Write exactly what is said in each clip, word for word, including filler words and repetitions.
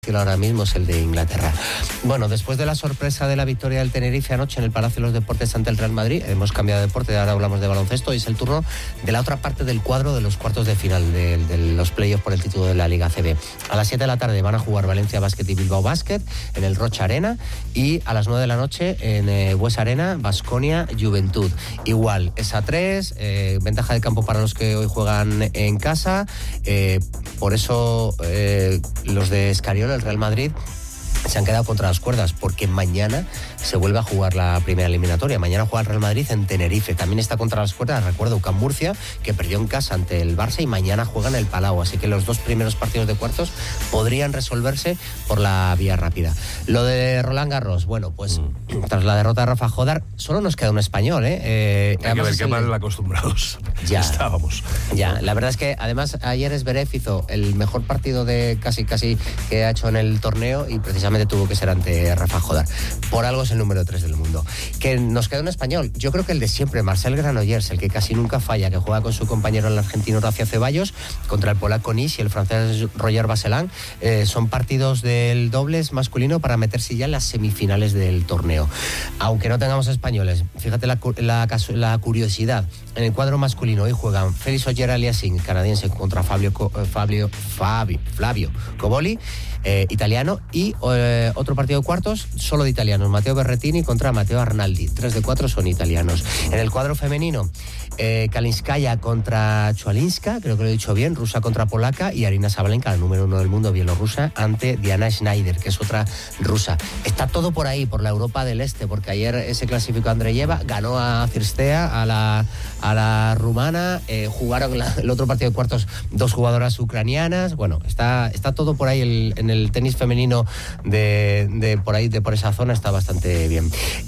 ahora mismo es el de Inglaterra. Bueno, después de la sorpresa de la victoria del Tenerife anoche en el Palacio de los Deportes ante el Real Madrid, hemos cambiado de deporte, ahora hablamos de baloncesto y es el turno de la otra parte del cuadro de los cuartos de final de, de los playoffs por el título de la Liga A C B. A las siete de la tarde van a jugar Valencia Basket y Bilbao Basket en el Rocha Arena y a las nueve de la noche en eh, Bues Arena, Baskonia Juventud. Igual, es a tres, eh, ventaja de campo para los que hoy juegan en casa, eh, por eso eh, los de Escariolo, el Real Madrid, se han quedado contra las cuerdas porque mañana se vuelve a jugar la primera eliminatoria. Mañana juega el Real Madrid en Tenerife. También está contra las cuerdas, recuerdo, UCAM Murcia, que perdió en casa ante el Barça y mañana juega en el Palau. Así que los dos primeros partidos de cuartos podrían resolverse por la vía rápida. Lo de Roland Garros, bueno, pues mm. tras la derrota de Rafa Jodar, solo nos queda un español, ¿eh? eh Hay que ver qué mal acostumbrados ya estábamos. Ya, la verdad es que además ayer Zverev hizo el mejor partido de casi casi que ha hecho en el torneo y precisamente tuvo que ser ante Rafa Jodar. Por algo es el número tres del mundo. Que nos queda un español, yo creo que el de siempre, Marcel Granollers, el que casi nunca falla, que juega con su compañero el argentino Horacio Ceballos contra el polaco Nis y el francés Roger Vasselin. Eh, son partidos del dobles masculino para meterse ya en las semifinales del torneo. Aunque no tengamos españoles, fíjate la, la, la curiosidad. En el cuadro masculino hoy juegan Félix Auger-Aliassime, canadiense, contra Fabio, Fabio, Fabio, Flavio Coboli, eh, italiano, y eh, otro partido de cuartos solo de italianos, Matteo Berrettini contra Matteo Arnaldi. Tres de cuatro son italianos. En el cuadro femenino, eh, Kalinskaya contra Chualinska, creo que lo he dicho bien, rusa contra polaca, y Arina Sabalenka, la número uno del mundo, bielorrusa, ante Diana Schneider, que es otra rusa. Está todo por ahí, por la Europa del Este, porque ayer se clasificó Andreyeva, ganó a Cirstea, a la, a la rumana, eh, jugaron la, el otro partido de cuartos dos jugadoras ucranianas. Bueno, está, está todo por ahí el, en el tenis femenino de, de por ahí, de por esa zona, está bastante bien.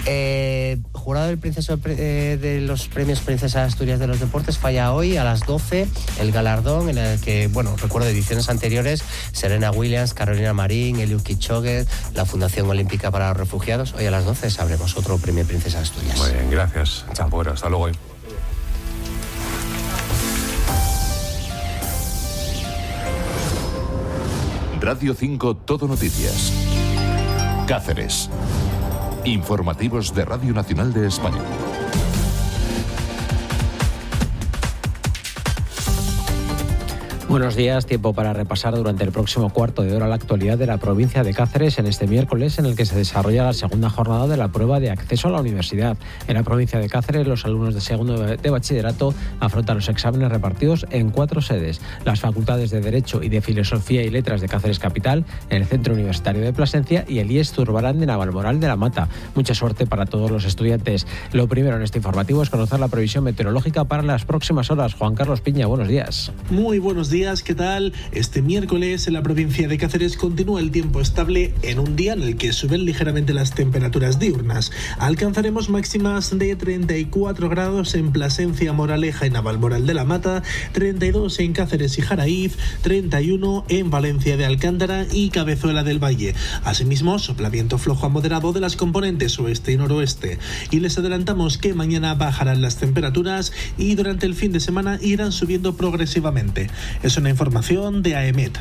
Eh, jurado del princeso de, de los premios Princesa Asturias de los Deportes falla hoy a las doce el galardón en el que, bueno, recuerdo ediciones anteriores, Serena Williams, Carolina Marín, Eliud Kipchoge, la Fundación Olímpica para los Refugiados. Hoy a las doce sabremos otro premio Princesa Asturias. Muy bien, gracias, Champora, hasta luego. Radio cinco Todo Noticias. Cáceres. Informativos de Radio Nacional de España. Buenos días, tiempo para repasar durante el próximo cuarto de hora la actualidad de la provincia de Cáceres en este miércoles en el que se desarrolla la segunda jornada de la prueba de acceso a la universidad. En la provincia de Cáceres, los alumnos de segundo de bachillerato afrontan los exámenes repartidos en cuatro sedes. Las facultades de Derecho y de Filosofía y Letras de Cáceres Capital, el Centro Universitario de Plasencia y el I E S Zurbarán de Navalmoral de la Mata. Mucha suerte para todos los estudiantes. Lo primero en este informativo es conocer la previsión meteorológica para las próximas horas. Juan Carlos Piña, buenos días. Muy buenos días. ¿Qué tal? Este miércoles en la provincia de Cáceres continúa el tiempo estable en un día en el que suben ligeramente las temperaturas diurnas. Alcanzaremos máximas de treinta y cuatro grados en Plasencia, Moraleja y Navalmoral de la Mata, treinta y dos en Cáceres y Jaraíz, treinta y uno en Valencia de Alcántara y Cabezuela del Valle. Asimismo, sopla viento flojo a moderado de las componentes oeste y noroeste. Y les adelantamos que mañana bajarán las temperaturas y durante el fin de semana irán subiendo progresivamente. Es una información de A E M E T.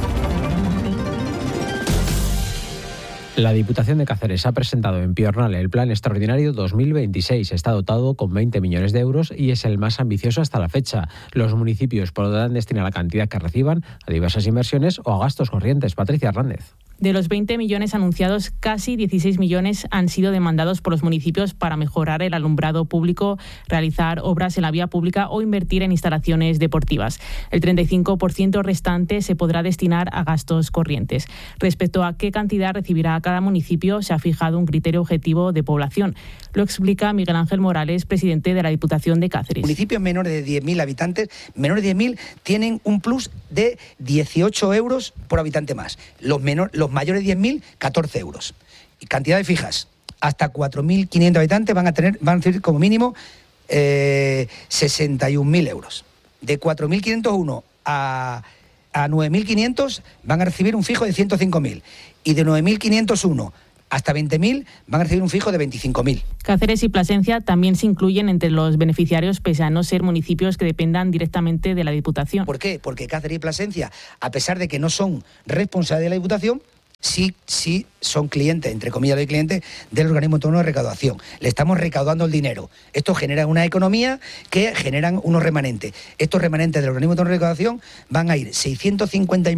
La Diputación de Cáceres ha presentado en Piornal el Plan Extraordinario dos mil veintiséis. Está dotado con veinte millones de euros y es el más ambicioso hasta la fecha. Los municipios podrán destinar la cantidad que reciban a diversas inversiones o a gastos corrientes. Patricia Hernández. De los veinte millones anunciados, casi dieciséis millones han sido demandados por los municipios para mejorar el alumbrado público, realizar obras en la vía pública o invertir en instalaciones deportivas. El treinta y cinco por ciento restante se podrá destinar a gastos corrientes. Respecto a qué cantidad recibirá cada municipio, se ha fijado un criterio objetivo de población. Lo explica Miguel Ángel Morales, presidente de la Diputación de Cáceres. Municipios menores de diez mil habitantes, menores de diez mil, tienen un plus de dieciocho euros por habitante más. Los menores, los mayores de diez mil, catorce euros. Y cantidades fijas, hasta cuatro mil quinientos habitantes van a tener, van a recibir como mínimo eh, sesenta y un mil euros. De cuatro mil quinientos uno a, a nueve mil quinientos van a recibir un fijo de ciento cinco mil. Y de nueve mil quinientos uno hasta veinte mil van a recibir un fijo de veinticinco mil. Cáceres y Plasencia también se incluyen entre los beneficiarios, pese a no ser municipios que dependan directamente de la Diputación. ¿Por qué? Porque Cáceres y Plasencia, a pesar de que no son responsables de la Diputación, sí, sí son clientes, entre comillas de clientes, del organismo autónomo de recaudación. Le estamos recaudando el dinero. Esto genera una economía que generan unos remanentes. Estos remanentes del organismo autónomo de recaudación van a ir seiscientos cincuenta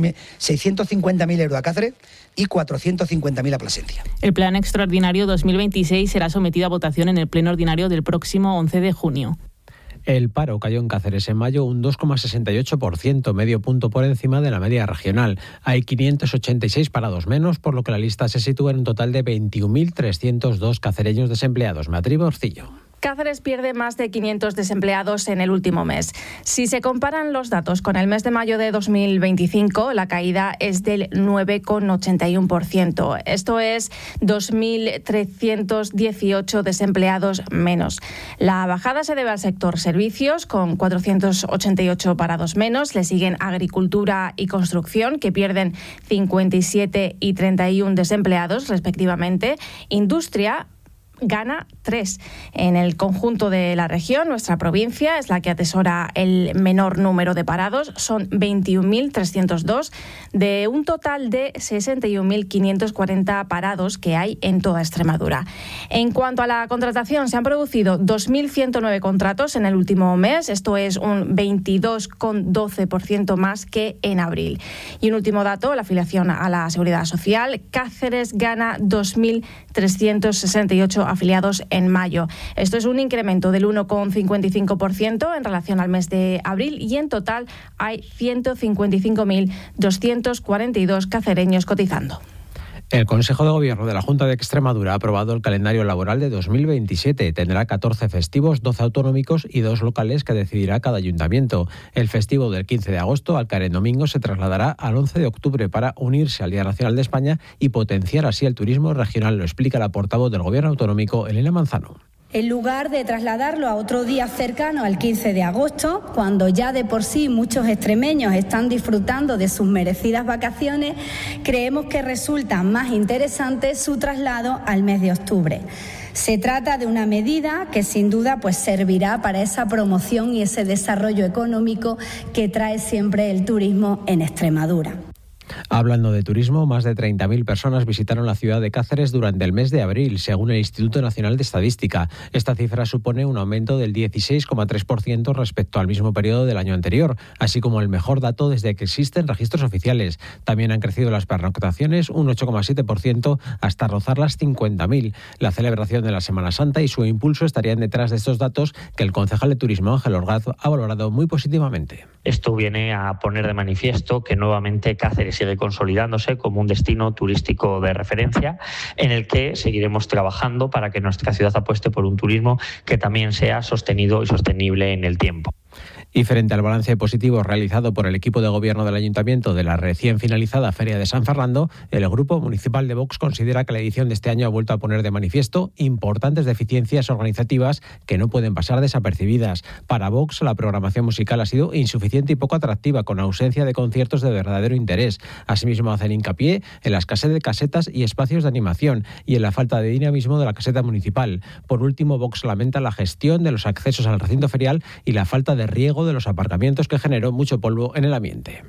mil euros a Cáceres y cuatrocientos cincuenta mil a Plasencia. El plan extraordinario dos mil veintiséis será sometido a votación en el pleno ordinario del próximo once de junio. El paro cayó en Cáceres en mayo un dos coma sesenta y ocho por ciento, medio punto por encima de la media regional. Hay quinientos ochenta y seis parados menos, por lo que la lista se sitúa en un total de veintiún mil trescientos dos cacereños desempleados. Beatriz Borcillo. Cáceres pierde más de quinientos desempleados en el último mes. Si se comparan los datos con el mes de mayo de dos mil veinticinco, la caída es del nueve coma ochenta y uno por ciento. Esto es dos mil trescientos dieciocho desempleados menos. La bajada se debe al sector servicios, con cuatrocientos ochenta y ocho parados menos. Le siguen agricultura y construcción, que pierden cincuenta y siete y treinta y uno desempleados respectivamente. Industria gana tres. En el conjunto de la región, nuestra provincia es la que atesora el menor número de parados, son veintiún mil trescientos dos, de un total de sesenta y un mil quinientos cuarenta parados que hay en toda Extremadura. En cuanto a la contratación, se han producido dos mil ciento nueve contratos en el último mes, esto es un veintidós coma doce por ciento más que en abril. Y un último dato, la afiliación a la Seguridad Social, Cáceres gana dos mil trescientos sesenta y ocho afiliados en mayo. Esto es un incremento del uno coma cincuenta y cinco por ciento en relación al mes de abril y en total hay ciento cincuenta y cinco mil doscientos cuarenta y dos cacereños cotizando. El Consejo de Gobierno de la Junta de Extremadura ha aprobado el calendario laboral de dos mil veintisiete. Tendrá catorce festivos, doce autonómicos y dos locales que decidirá cada ayuntamiento. El festivo del quince de agosto, al caer en domingo, se trasladará al once de octubre para unirse al Día Nacional de España y potenciar así el turismo regional, lo explica la portavoz del Gobierno autonómico, Elena Manzano. En lugar de trasladarlo a otro día cercano al quince de agosto, cuando ya de por sí muchos extremeños están disfrutando de sus merecidas vacaciones, creemos que resulta más interesante su traslado al mes de octubre. Se trata de una medida que sin duda pues servirá para esa promoción y ese desarrollo económico que trae siempre el turismo en Extremadura. Hablando de turismo, más de treinta mil personas visitaron la ciudad de Cáceres durante el mes de abril, según el Instituto Nacional de Estadística. Esta cifra supone un aumento del dieciséis coma tres por ciento respecto al mismo periodo del año anterior, así como el mejor dato desde que existen registros oficiales. También han crecido las pernoctaciones un ocho coma siete por ciento hasta rozar las cincuenta mil. La celebración de la Semana Santa y su impulso estarían detrás de estos datos que el concejal de Turismo, Ángel Orgaz, ha valorado muy positivamente. Esto viene a poner de manifiesto que nuevamente Cáceres sigue consolidándose como un destino turístico de referencia en el que seguiremos trabajando para que nuestra ciudad apueste por un turismo que también sea sostenido y sostenible en el tiempo. Y frente al balance positivo realizado por el equipo de gobierno del Ayuntamiento de la recién finalizada Feria de San Fernando, el Grupo Municipal de Vox considera que la edición de este año ha vuelto a poner de manifiesto importantes deficiencias organizativas que no pueden pasar desapercibidas. Para Vox, la programación musical ha sido insuficiente y poco atractiva, con ausencia de conciertos de verdadero interés. Asimismo, hacen hincapié en la escasez de casetas y espacios de animación y en la falta de dinamismo de la caseta municipal. Por último, Vox lamenta la gestión de los accesos al recinto ferial y la falta de riego de los aparcamientos, que generó mucho polvo en el ambiente.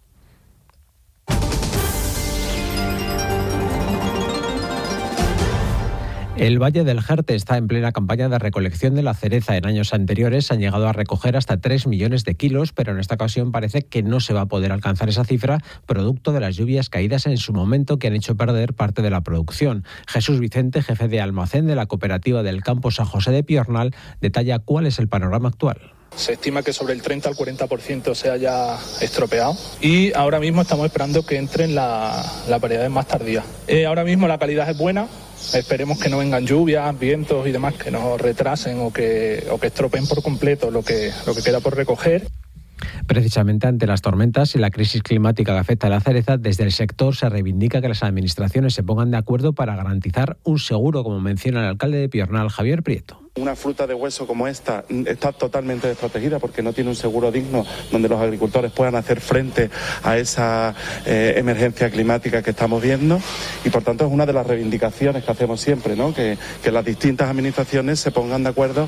El Valle del Jerte está en plena campaña de recolección de la cereza. En años anteriores han llegado a recoger hasta tres millones de kilos, pero en esta ocasión parece que no se va a poder alcanzar esa cifra, producto de las lluvias caídas en su momento que han hecho perder parte de la producción. Jesús Vicente, jefe de almacén de la cooperativa del campo San José de Piornal, detalla cuál es el panorama actual. Se estima que sobre el treinta al cuarenta por ciento se haya estropeado y ahora mismo estamos esperando que entren las la variedades más tardías. Eh, ahora mismo la calidad es buena, esperemos que no vengan lluvias, vientos y demás que nos retrasen o que, o que estropeen por completo lo que, lo que queda por recoger. Precisamente ante las tormentas y la crisis climática que afecta a la cereza, desde el sector se reivindica que las administraciones se pongan de acuerdo para garantizar un seguro, como menciona el alcalde de Piornal, Javier Prieto. Una fruta de hueso como esta está totalmente desprotegida porque no tiene un seguro digno donde los agricultores puedan hacer frente a esa eh, emergencia climática que estamos viendo, y por tanto es una de las reivindicaciones que hacemos siempre, ¿no? que, que las distintas administraciones se pongan de acuerdo.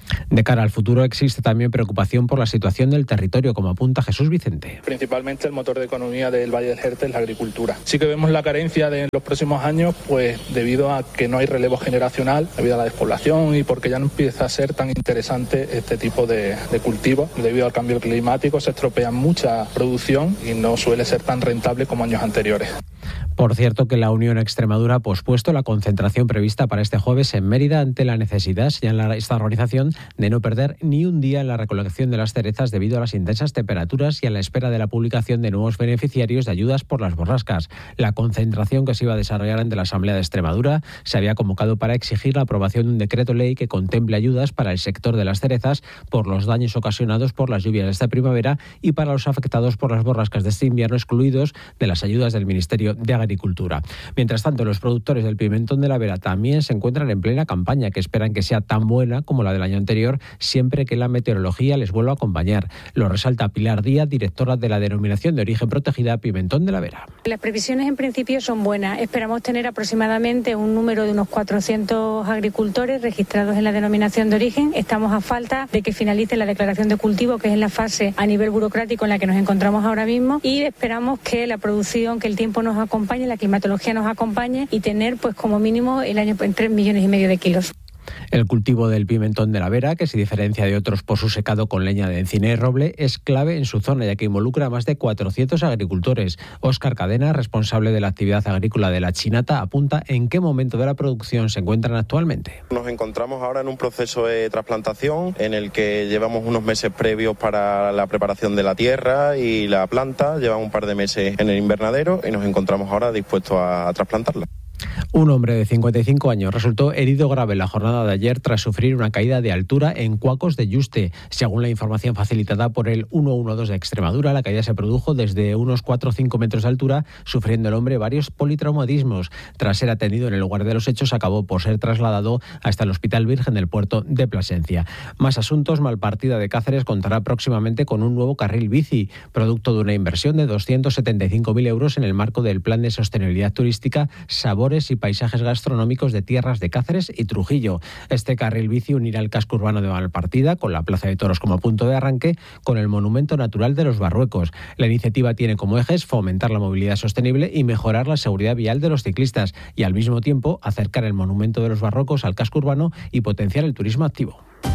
De cara al futuro existe también preocupación por la situación del territorio, como apunta Jesús Vicente. Principalmente el motor de economía del Valle del Jerte es la agricultura. Sí que vemos la carencia de los próximos años, pues debido a que no hay relevo generacional, debido a la despoblación y porque ya no empieza a ser tan interesante este tipo de, de cultivos. Debido al cambio climático se estropea mucha producción y no suele ser tan rentable como años anteriores. Por cierto, que la Unión Extremadura ha pospuesto la concentración prevista para este jueves en Mérida ante la necesidad, señala esta organización, de no perder ni un día en la recolección de las cerezas debido a las intensas temperaturas y a la espera de la publicación de nuevos beneficiarios de ayudas por las borrascas. La concentración que se iba a desarrollar ante la Asamblea de Extremadura se había convocado para exigir la aprobación de un decreto ley que contemple ayudas para el sector de las cerezas por los daños ocasionados por las lluvias de esta primavera y para los afectados por las borrascas de este invierno, excluidos de las ayudas del Ministerio de Agricultura. Agricultura. Mientras tanto, los productores del pimentón de la Vera también se encuentran en plena campaña, que esperan que sea tan buena como la del año anterior, siempre que la meteorología les vuelva a acompañar. Lo resalta Pilar Díaz, directora de la denominación de origen protegida Pimentón de la Vera. Las previsiones en principio son buenas. Esperamos tener aproximadamente un número de unos cuatrocientos agricultores registrados en la denominación de origen. Estamos a falta de que finalice la declaración de cultivo, que es la fase a nivel burocrático en la que nos encontramos ahora mismo, y esperamos que la producción, que el tiempo nos acompañe, la climatología nos acompañe y tener pues como mínimo el año en tres millones y medio de kilos. El cultivo del pimentón de la Vera, que se diferencia de otros por su secado con leña de encina y roble, es clave en su zona, ya que involucra a más de cuatrocientos agricultores. Óscar Cadena, responsable de la actividad agrícola de La Chinata, apunta en qué momento de la producción se encuentran actualmente. Nos encontramos ahora en un proceso de trasplantación en el que llevamos unos meses previos para la preparación de la tierra y la planta, llevamos un par de meses en el invernadero y nos encontramos ahora dispuestos a trasplantarla. Un hombre de cincuenta y cinco años resultó herido grave en la jornada de ayer tras sufrir una caída de altura en Cuacos de Yuste. Según la información facilitada por el ciento doce de Extremadura, la caída se produjo desde unos cuatro o cinco metros de altura, sufriendo el hombre varios politraumatismos. Tras ser atendido en el lugar de los hechos, acabó por ser trasladado hasta el Hospital Virgen del Puerto de Plasencia. Más asuntos. Malpartida de Cáceres contará próximamente con un nuevo carril bici, producto de una inversión de doscientos setenta y cinco mil euros en el marco del Plan de Sostenibilidad Turística Sabores y Paisajes Gastronómicos de Tierras de Cáceres y Trujillo. Este carril bici unirá el casco urbano de Malpartida, con la Plaza de Toros como punto de arranque, con el Monumento Natural de los Barruecos. La iniciativa tiene como ejes fomentar la movilidad sostenible y mejorar la seguridad vial de los ciclistas, y al mismo tiempo acercar el Monumento de los Barruecos al casco urbano y potenciar el turismo activo.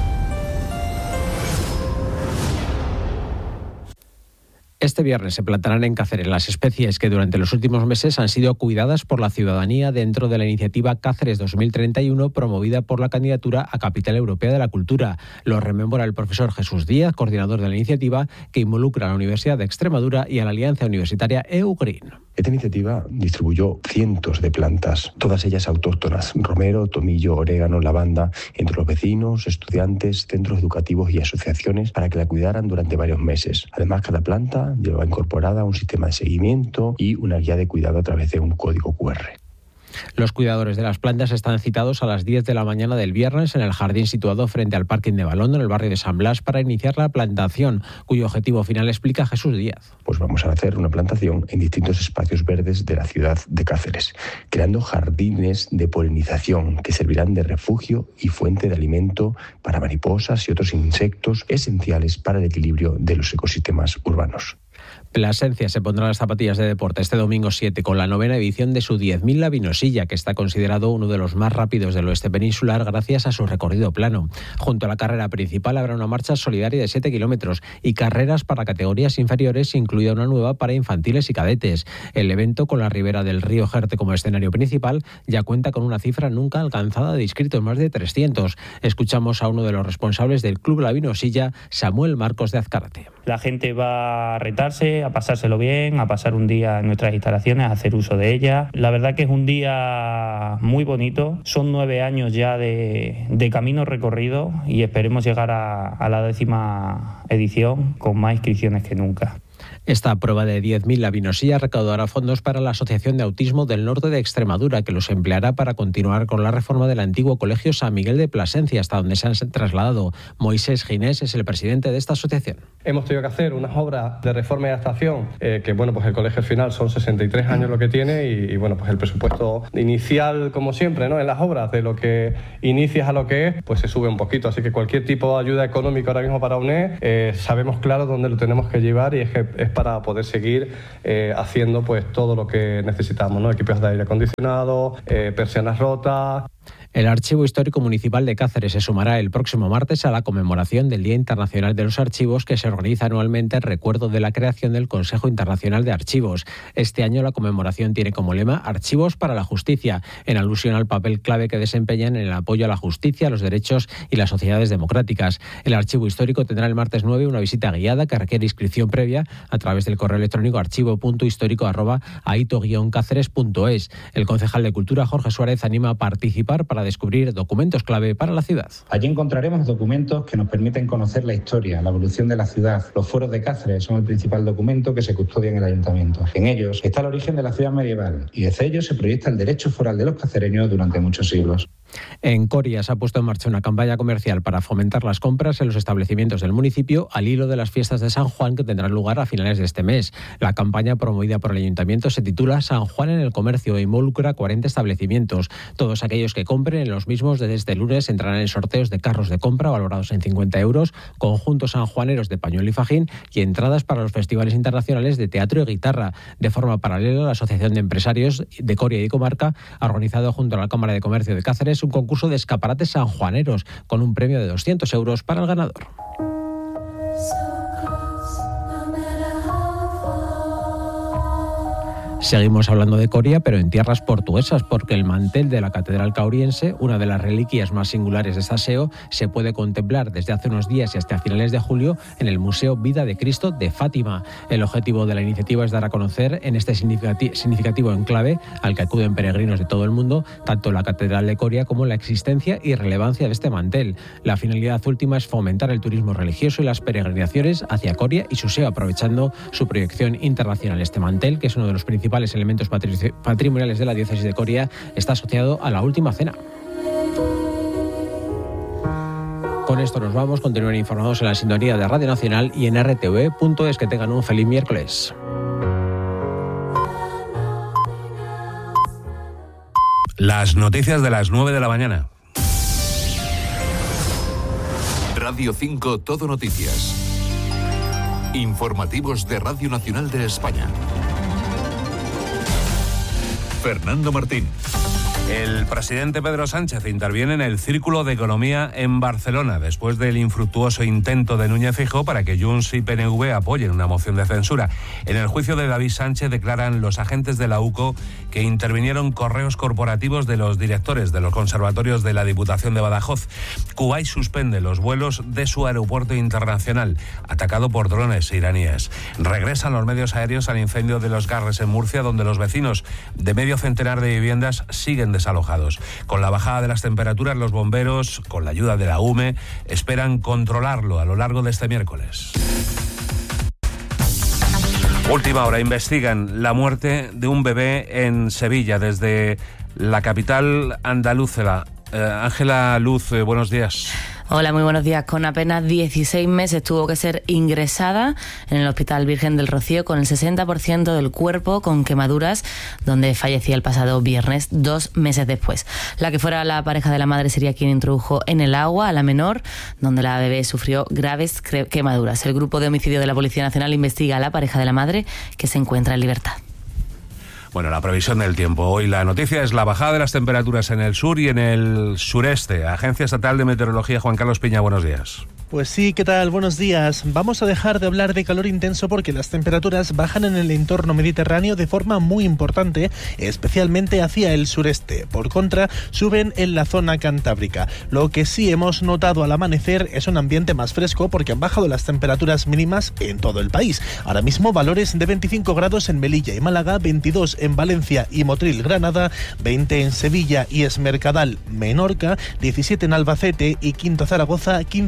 Este viernes se plantarán en Cáceres las especies que durante los últimos meses han sido cuidadas por la ciudadanía dentro de la iniciativa Cáceres dos mil treinta y uno, promovida por la candidatura a Capital Europea de la Cultura. Lo rememora el profesor Jesús Díaz, coordinador de la iniciativa, que involucra a la Universidad de Extremadura y a la Alianza Universitaria E U Green. Esta iniciativa distribuyó cientos de plantas, todas ellas autóctonas: romero, tomillo, orégano, lavanda, entre los vecinos, estudiantes, centros educativos y asociaciones, para que la cuidaran durante varios meses. Además, cada planta lleva incorporada un sistema de seguimiento y una guía de cuidado a través de un código cu erre. Los cuidadores de las plantas están citados a las diez de la mañana del viernes en el jardín situado frente al parking de Balondo, en el barrio de San Blas, para iniciar la plantación, cuyo objetivo final explica Jesús Díaz. Pues vamos a hacer una plantación en distintos espacios verdes de la ciudad de Cáceres, creando jardines de polinización que servirán de refugio y fuente de alimento para mariposas y otros insectos esenciales para el equilibrio de los ecosistemas urbanos. Plasencia se pondrá las zapatillas de deporte este domingo siete con la novena edición de su diez mil La Vinosilla, que está considerado uno de los más rápidos del oeste peninsular gracias a su recorrido plano. Junto a la carrera principal habrá una marcha solidaria de siete kilómetros y carreras para categorías inferiores, incluida una nueva para infantiles y cadetes. El evento, con la ribera del río Jerte como escenario principal, ya cuenta con una cifra nunca alcanzada de inscritos, más de trescientos. Escuchamos a uno de los responsables del Club La Vinosilla, Samuel Marcos de Azcárate. La gente va a retarse, a pasárselo bien, a pasar un día en nuestras instalaciones, a hacer uso de ellas. La verdad que es un día muy bonito. Son nueve años ya de, de camino recorrido y esperemos llegar a, a la décima edición con más inscripciones que nunca. Esta prueba de diez mil labinosías recaudará fondos para la Asociación de Autismo del Norte de Extremadura, que los empleará para continuar con la reforma del antiguo Colegio San Miguel de Plasencia, hasta donde se han trasladado. Moisés Ginés es el presidente de esta asociación. Hemos tenido que hacer unas obras de reforma y adaptación, eh, que bueno, pues el colegio al final son sesenta y tres años lo que tiene y, y bueno, pues el presupuesto inicial, como siempre, ¿no? En las obras, de lo que inicias a lo que es, pues se sube un poquito. Así que cualquier tipo de ayuda económica ahora mismo para U N E, eh, sabemos claro dónde lo tenemos que llevar y es, que es para poder seguir eh, haciendo pues todo lo que necesitamos, ¿no? Equipos de aire acondicionado, eh, persianas rotas. El Archivo Histórico Municipal de Cáceres se sumará el próximo martes a la conmemoración del Día Internacional de los Archivos, que se organiza anualmente en recuerdo de la creación del Consejo Internacional de Archivos. Este año la conmemoración tiene como lema Archivos para la Justicia, en alusión al papel clave que desempeñan en el apoyo a la justicia, los derechos y las sociedades democráticas. El Archivo Histórico tendrá el martes nueve una visita guiada que requiere inscripción previa a través del correo electrónico archivo punto histórico arroba aito guion cáceres punto es. El concejal de Cultura, Jorge Suárez, anima a participar para descubrir documentos clave para la ciudad. Allí encontraremos documentos que nos permiten conocer la historia, la evolución de la ciudad. Los fueros de Cáceres son el principal documento que se custodia en el ayuntamiento. En ellos está el origen de la ciudad medieval y desde ellos se proyecta el derecho foral de los cacereños durante muchos siglos. En Coria se ha puesto en marcha una campaña comercial para fomentar las compras en los establecimientos del municipio al hilo de las fiestas de San Juan que tendrán lugar a finales de este mes. La campaña promovida por el ayuntamiento se titula San Juan en el comercio e involucra cuarenta establecimientos. Todos aquellos que compren en los mismos desde este lunes entrarán en sorteos de carros de compra valorados en cincuenta euros, conjuntos sanjuaneros de pañuelo y fajín y entradas para los festivales internacionales de teatro y guitarra. De forma paralela, la Asociación de Empresarios de Coria y Comarca ha organizado junto a la Cámara de Comercio de Cáceres un concurso de escaparates sanjuaneros con un premio de doscientos euros para el ganador. Seguimos hablando de Coria, pero en tierras portuguesas, porque el mantel de la Catedral Caoriense, una de las reliquias más singulares de esta S E O, se puede contemplar desde hace unos días y hasta finales de julio en el Museo Vida de Cristo de Fátima. El objetivo de la iniciativa es dar a conocer en este significativo enclave al que acuden peregrinos de todo el mundo, tanto la Catedral de Coria como la existencia y relevancia de este mantel. La finalidad última es fomentar el turismo religioso y las peregrinaciones hacia Coria y su S E O, aprovechando su proyección internacional. Este mantel, que es uno de los principales elementos patrimoniales de la diócesis de Coria, está asociado a la Última Cena. Con esto nos vamos. Continúen informados en la sintonía de Radio Nacional y en R T V punto es. Que tengan un feliz miércoles. Las noticias de las nueve de la mañana. Radio cinco Todo Noticias. Informativos de Radio Nacional de España. Fernando Martín. El presidente Pedro Sánchez interviene en el Círculo de Economía en Barcelona después del infructuoso intento de Núñez Feijóo para que Junts y P N V apoyen una moción de censura. En el juicio de David Sánchez declaran los agentes de la U C O que intervinieron correos corporativos de los directores de los conservatorios de la Diputación de Badajoz. Kuwait suspende los vuelos de su aeropuerto internacional, atacado por drones iraníes. Regresan los medios aéreos al incendio de Los Garres en Murcia, donde los vecinos de medio centenar de viviendas siguen desalojados. Con la bajada de las temperaturas, los bomberos, con la ayuda de la U M E, esperan controlarlo a lo largo de este miércoles. Última hora, investigan la muerte de un bebé en Sevilla, desde la capital andaluza. Eh, Ángela Luz, eh, buenos días. Hola, muy buenos días. Con apenas dieciséis meses tuvo que ser ingresada en el Hospital Virgen del Rocío con el sesenta por ciento del cuerpo con quemaduras, donde fallecía el pasado viernes, dos meses después. La que fuera la pareja de la madre sería quien introdujo en el agua a la menor, donde la bebé sufrió graves quemaduras. El grupo de homicidio de la Policía Nacional investiga a la pareja de la madre, que se encuentra en libertad. Bueno, la previsión del tiempo. Hoy la noticia es la bajada de las temperaturas en el sur y en el sureste. Agencia Estatal de Meteorología, Juan Carlos Piña, buenos días. Pues sí, ¿qué tal? Buenos días. Vamos a dejar de hablar de calor intenso porque las temperaturas bajan en el entorno mediterráneo de forma muy importante, especialmente hacia el sureste. Por contra, suben en la zona cantábrica. Lo que sí hemos notado al amanecer es un ambiente más fresco porque han bajado las temperaturas mínimas en todo el país. Ahora mismo valores de veinticinco grados en Melilla y Málaga, veintidós en Valencia y Motril, Granada, veinte en Sevilla y Esmercadal, Menorca, diecisiete en Albacete y Quinto Zaragoza, quince en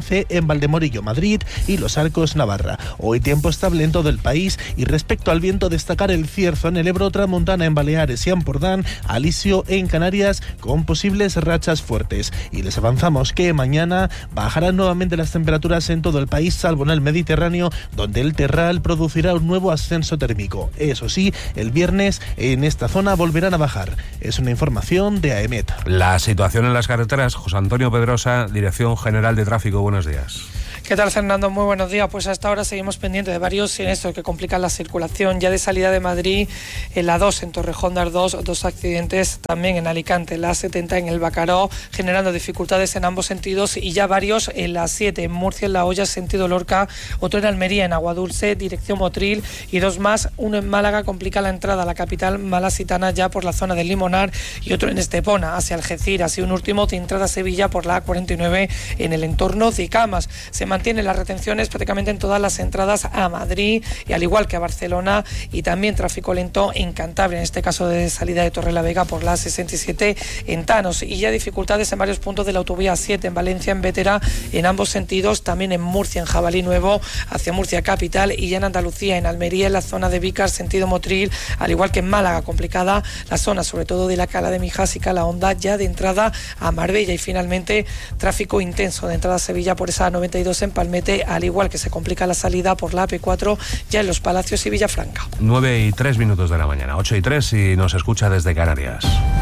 en Valdemorillo, Madrid y Los Arcos, Navarra. Hoy tiempo estable en todo el país y respecto al viento destacar el cierzo en el Ebro, tramontana en Baleares y Ampurdán, alisio en Canarias con posibles rachas fuertes. Y les avanzamos que mañana bajarán nuevamente las temperaturas en todo el país, salvo en el Mediterráneo, donde el terral producirá un nuevo ascenso térmico. Eso sí, el viernes en esta zona volverán a bajar. Es una información de AEMET. La situación en las carreteras, José Antonio Pedrosa, Dirección General de Tráfico, buenos días. ¿Qué tal, Fernando? Muy buenos días. Pues hasta ahora seguimos pendientes de varios siniestros que complican la circulación. Ya de salida de Madrid, en la dos, en Torrejón de Ardoz, dos accidentes también en Alicante, la setenta en el Bacaró, generando dificultades en ambos sentidos, y ya varios en la siete, en Murcia, en La Hoya, sentido Lorca, otro en Almería, en Aguadulce, dirección Motril, y dos más, uno en Málaga, complica la entrada a la capital malasitana ya por la zona del Limonar, y otro en Estepona, hacia Algeciras, y un último de entrada a Sevilla por la A cuarenta y nueve en el entorno de Camas. Se mantienen las retenciones prácticamente en todas las entradas a Madrid, y al igual que a Barcelona, y también tráfico lento en Cantabria, en este caso de salida de Torrelavega por la sesenta y siete en Tanos, y ya dificultades en varios puntos de la autovía siete, en Valencia, en Bétera, en ambos sentidos, también en Murcia, en Jabalí Nuevo, hacia Murcia capital, y ya en Andalucía, en Almería, en la zona de Vícar, sentido Motril, al igual que en Málaga, complicada la zona, sobre todo de la Cala de Mijas y Calahonda, ya de entrada a Marbella, y finalmente tráfico intenso de entrada a Sevilla por esa noventa y dos en Palmete, al igual que se complica la salida por la A P cuatro ya en Los Palacios y Villafranca. nueve y tres minutos de la mañana, ocho y tres, y nos escucha desde Canarias.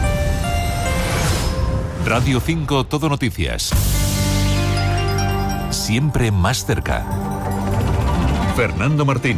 Radio cinco Todo Noticias. Siempre más cerca. Fernando Martín.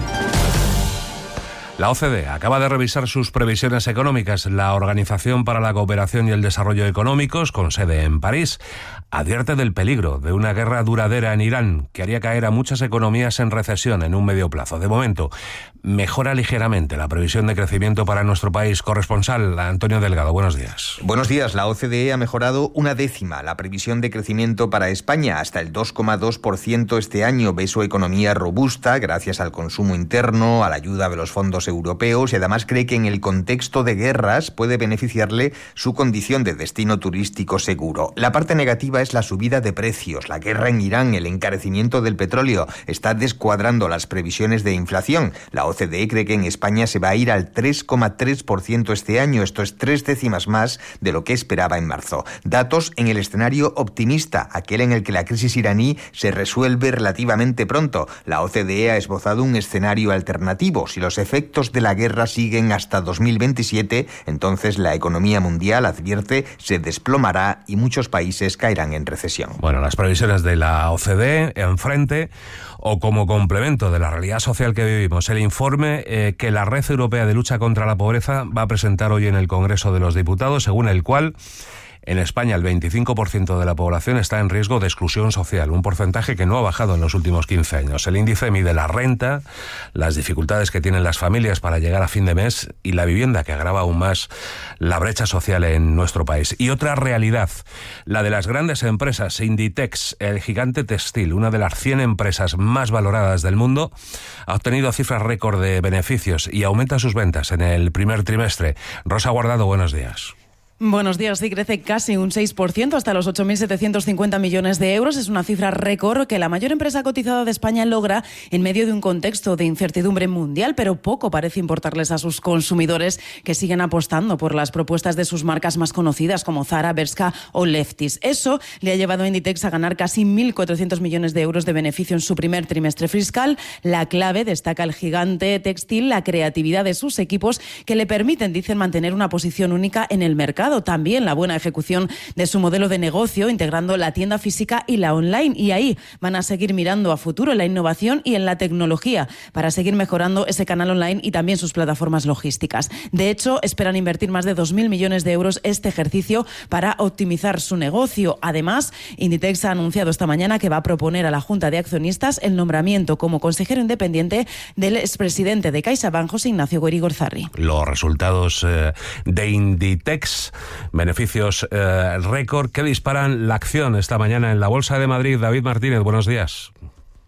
La O C D E acaba de revisar sus previsiones económicas. La Organización para la Cooperación y el Desarrollo Económicos, con sede en París, advierte del peligro de una guerra duradera en Irán que haría caer a muchas economías en recesión en un medio plazo. De momento, mejora ligeramente la previsión de crecimiento para nuestro país. Corresponsal Antonio Delgado, buenos días. Buenos días. La O C D E ha mejorado una décima la previsión de crecimiento para España hasta el dos coma dos por ciento este año. Ve su economía robusta gracias al consumo interno, a la ayuda de los fondos europeos, y además cree que en el contexto de guerras puede beneficiarle su condición de destino turístico seguro. La parte negativa es la subida de precios. La guerra en Irán, el encarecimiento del petróleo, está descuadrando las previsiones de inflación. La O C D E cree que en España se va a ir al tres coma tres por ciento este año. Esto es tres décimas más de lo que esperaba en marzo. Datos en el escenario optimista, aquel en el que la crisis iraní se resuelve relativamente pronto. La O C D E ha esbozado un escenario alternativo. Si los efectos de la guerra siguen hasta dos mil veintisiete, entonces la economía mundial, advierte, se desplomará y muchos países caerán en recesión. Bueno, las previsiones de la O C D E enfrente o como complemento de la realidad social que vivimos. El informe eh, que la Red Europea de Lucha contra la Pobreza va a presentar hoy en el Congreso de los Diputados, según el cual en España el veinticinco por ciento de la población está en riesgo de exclusión social, un porcentaje que no ha bajado en los últimos quince años. El índice mide la renta, las dificultades que tienen las familias para llegar a fin de mes y la vivienda, que agrava aún más la brecha social en nuestro país. Y otra realidad, la de las grandes empresas. Inditex, el gigante textil, una de las cien empresas más valoradas del mundo, ha obtenido cifras récord de beneficios y aumenta sus ventas en el primer trimestre. Rosa Guardado, buenos días. Buenos días. Sí, crece casi un seis por ciento hasta los ocho mil setecientos cincuenta millones de euros. Es una cifra récord que la mayor empresa cotizada de España logra en medio de un contexto de incertidumbre mundial, pero poco parece importarles a sus consumidores, que siguen apostando por las propuestas de sus marcas más conocidas como Zara, Bershka o Lefties. Eso le ha llevado a Inditex a ganar casi mil cuatrocientos millones de euros de beneficio en su primer trimestre fiscal. La clave, destaca el gigante textil, la creatividad de sus equipos, que le permiten, dicen, mantener una posición única en el mercado. También la buena ejecución de su modelo de negocio, integrando la tienda física y la online. Y ahí van a seguir mirando a futuro en la innovación y en la tecnología para seguir mejorando ese canal online y también sus plataformas logísticas. De hecho, esperan invertir más de dos mil millones de euros este ejercicio para optimizar su negocio. Además, Inditex ha anunciado esta mañana que va a proponer a la Junta de Accionistas el nombramiento como consejero independiente del expresidente de CaixaBank, José Ignacio Goirigorzári. Los resultados eh, de Inditex, beneficios eh, récord que disparan la acción esta mañana en la Bolsa de Madrid. David Martínez, buenos días.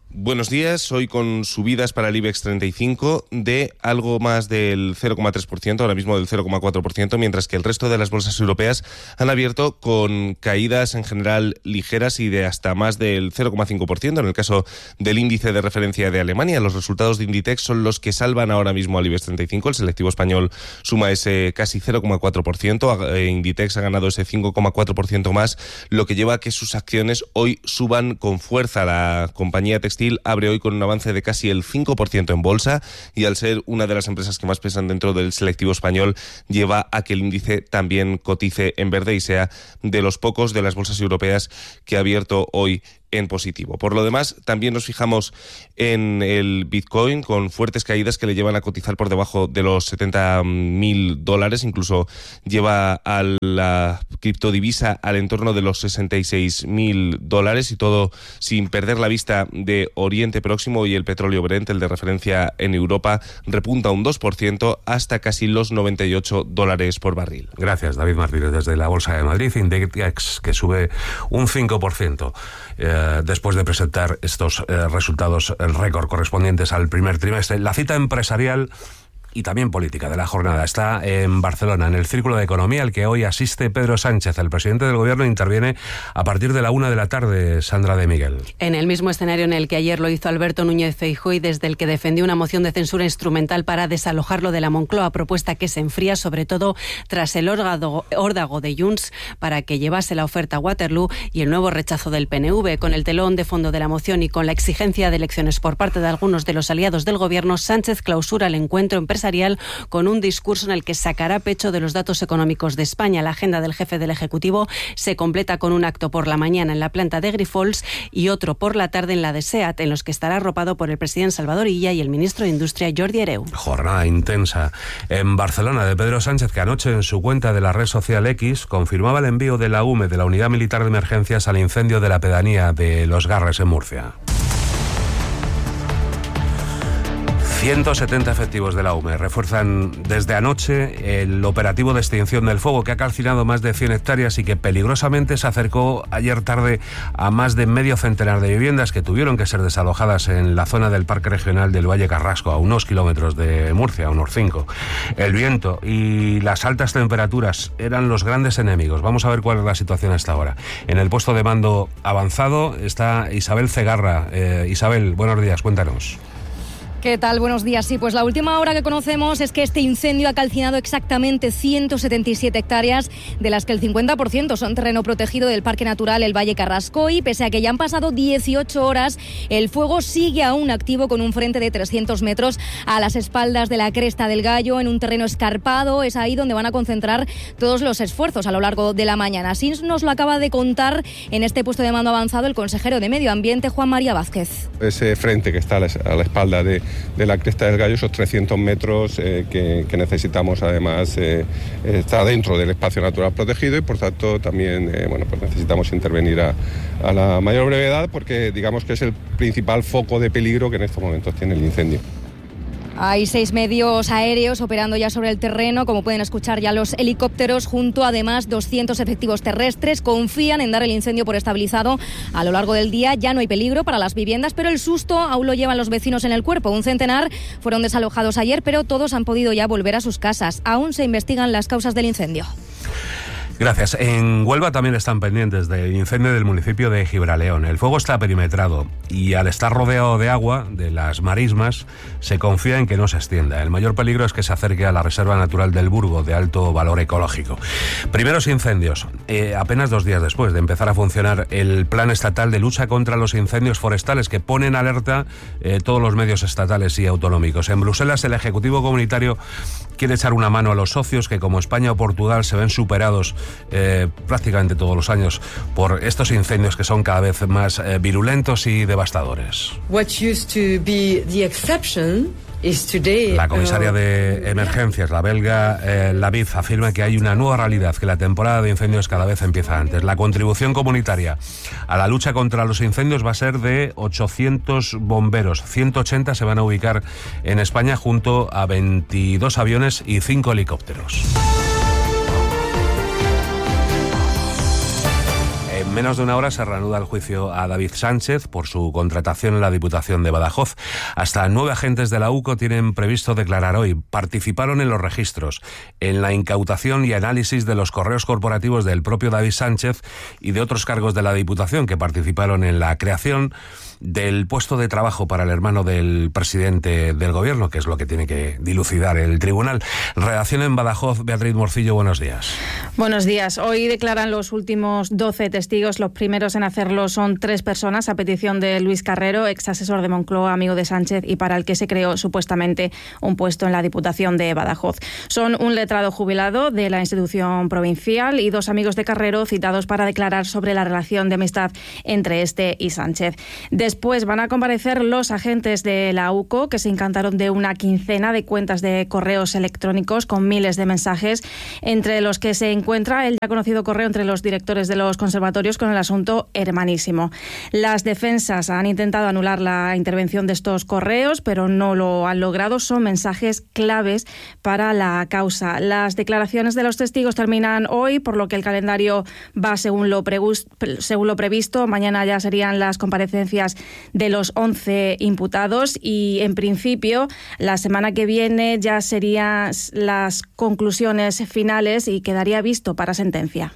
Buenos días. Hoy con subidas para el IBEX treinta y cinco de algo más del cero coma tres por ciento, ahora mismo del cero coma cuatro por ciento, mientras que el resto de las bolsas europeas han abierto con caídas en general ligeras y de hasta más del cero coma cinco por ciento. En el caso del índice de referencia de Alemania, los resultados de Inditex son los que salvan ahora mismo al IBEX treinta y cinco. El selectivo español suma ese casi cero coma cuatro por ciento. Inditex ha ganado ese cinco coma cuatro por ciento más, lo que lleva a que sus acciones hoy suban con fuerza. La compañía textil abre hoy con un avance de casi el cinco por ciento en bolsa y al ser una de las empresas que más pesan dentro del selectivo español lleva a que el índice también cotice en verde y sea de los pocos de las bolsas europeas que ha abierto hoy en positivo. Por lo demás, también nos fijamos en el Bitcoin con fuertes caídas que le llevan a cotizar por debajo de los setenta mil dólares, incluso lleva a la criptodivisa al entorno de los sesenta y seis mil dólares y todo sin perder la vista de Oriente Próximo, y el petróleo Brent, el de referencia en Europa, repunta un dos por ciento hasta casi los noventa y ocho dólares por barril. Gracias, David Martínez, desde la Bolsa de Madrid. Inditex, que sube un cinco por ciento. Eh, después de presentar estos eh, resultados el récord correspondientes al primer trimestre. La cita empresarial y también política de la jornada está en Barcelona, en el Círculo de Economía, al que hoy asiste Pedro Sánchez. El presidente del Gobierno interviene a partir de la una de la tarde. Sandra de Miguel. En el mismo escenario en el que ayer lo hizo Alberto Núñez Feijóo y desde el que defendió una moción de censura instrumental para desalojarlo de la Moncloa, propuesta que se enfría sobre todo tras el órdago, órdago de Junts para que llevase la oferta a Waterloo y el nuevo rechazo del P N V. Con el telón de fondo de la moción y con la exigencia de elecciones por parte de algunos de los aliados del Gobierno, Sánchez clausura el encuentro empresarial con un discurso en el que sacará pecho de los datos económicos de España. La agenda del jefe del Ejecutivo se completa con un acto por la mañana en la planta de Grifols y otro por la tarde en la de SEAT, en los que estará arropado por el presidente Salvador Illa y el ministro de Industria, Jordi Hereu. Jornada intensa en Barcelona de Pedro Sánchez, que anoche en su cuenta de la red social X confirmaba el envío de la U M E, de la Unidad Militar de Emergencias, al incendio de la pedanía de Los Garres en Murcia. ciento setenta efectivos de la U M E refuerzan desde anoche el operativo de extinción del fuego, que ha calcinado más de cien hectáreas y que peligrosamente se acercó ayer tarde a más de medio centenar de viviendas que tuvieron que ser desalojadas en la zona del Parque Regional del Valle Carrasco, a unos kilómetros de Murcia, a unos cinco. El viento y las altas temperaturas eran los grandes enemigos. Vamos a ver cuál es la situación hasta ahora. En el puesto de mando avanzado está Isabel Cegarra. Eh, Isabel, buenos días, cuéntanos. ¿Qué tal? Buenos días. Sí, pues la última hora que conocemos es que este incendio ha calcinado exactamente ciento setenta y siete hectáreas, de las que el cincuenta por ciento son terreno protegido del Parque Natural El Valle Carrasco, y pese a que ya han pasado dieciocho horas, el fuego sigue aún activo con un frente de trescientos metros a las espaldas de la Cresta del Gallo, en un terreno escarpado. Es ahí donde van a concentrar todos los esfuerzos a lo largo de la mañana. Así nos lo acaba de contar en este puesto de mando avanzado el consejero de Medio Ambiente, Juan María Vázquez. Ese frente que está a la, a la espalda de de la Cresta del Gallo, esos trescientos metros eh, que, que necesitamos, además eh, está dentro del espacio natural protegido, y por tanto también eh, bueno, pues necesitamos intervenir a, a la mayor brevedad, porque digamos que es el principal foco de peligro que en estos momentos tiene el incendio. Hay seis medios aéreos operando ya sobre el terreno, como pueden escuchar ya los helicópteros, junto a además doscientos efectivos terrestres. Confían en dar el incendio por estabilizado a lo largo del día. Ya no hay peligro para las viviendas, pero el susto aún lo llevan los vecinos en el cuerpo. Un centenar fueron desalojados ayer, pero todos han podido ya volver a sus casas. Aún se investigan las causas del incendio. Gracias. En Huelva también están pendientes del incendio del municipio de Gibraleón. El fuego está perimetrado y, al estar rodeado de agua, de las marismas, se confía en que no se extienda. El mayor peligro es que se acerque a la Reserva Natural del Burgo, de alto valor ecológico. Primeros incendios, eh, apenas dos días después de empezar a funcionar el Plan Estatal de Lucha contra los Incendios Forestales, que pone en alerta eh, todos los medios estatales y autonómicos. En Bruselas, el Ejecutivo Comunitario quiere echar una mano a los socios que, como España o Portugal, se ven superados Eh, prácticamente todos los años por estos incendios que son cada vez más eh, virulentos y devastadores. What used to be the exception is today, la comisaria de emergencias, la belga eh, Laviv, afirma que hay una nueva realidad, que la temporada de incendios cada vez empieza antes. La contribución comunitaria a la lucha contra los incendios va a ser de ochocientos bomberos. ciento ochenta se van a ubicar en España, junto a veintidós aviones y cinco helicópteros. En menos de una hora se reanuda el juicio a David Sánchez por su contratación en la Diputación de Badajoz. Hasta nueve agentes de la U C O tienen previsto declarar hoy. Participaron en los registros, en la incautación y análisis de los correos corporativos del propio David Sánchez y de otros cargos de la Diputación que participaron en la creación del puesto de trabajo para el hermano del presidente del gobierno, que es lo que tiene que dilucidar el tribunal. Redacción en Badajoz, Beatriz Morcillo, buenos días. Buenos días. Hoy declaran los últimos doce testigos. Los primeros en hacerlo son tres personas a petición de Luis Carrero, ex asesor de Moncloa, amigo de Sánchez y para el que se creó supuestamente un puesto en la Diputación de Badajoz. Son un letrado jubilado de la institución provincial y dos amigos de Carrero citados para declarar sobre la relación de amistad entre este y Sánchez. De Después van a comparecer los agentes de la U C O, que se encantaron de una quincena de cuentas de correos electrónicos con miles de mensajes, entre los que se encuentra el ya conocido correo entre los directores de los conservatorios con el asunto hermanísimo. Las defensas han intentado anular la intervención de estos correos, pero no lo han logrado. Son mensajes claves para la causa. Las declaraciones de los testigos terminan hoy, por lo que el calendario va según lo, según lo previsto. Mañana ya serían las comparecencias de los once imputados y, en principio, la semana que viene ya serían las conclusiones finales y quedaría visto para sentencia.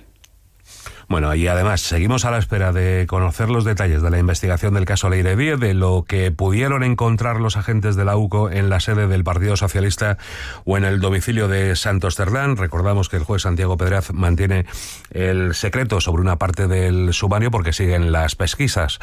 Bueno, y además seguimos a la espera de conocer los detalles de la investigación del caso Leire Díez, de lo que pudieron encontrar los agentes de la U C O en la sede del Partido Socialista o en el domicilio de Santos Cerdán. Recordamos que el juez Santiago Pedraz mantiene el secreto sobre una parte del sumario porque siguen las pesquisas.